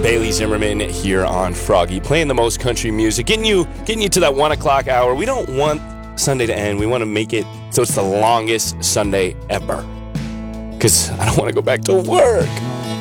Bailey Zimmerman here on Froggy, playing the most country music, getting you to that 1 o'clock hour. We don't want Sunday to end. We want to make it so it's the longest Sunday ever, because I don't want to go back to work.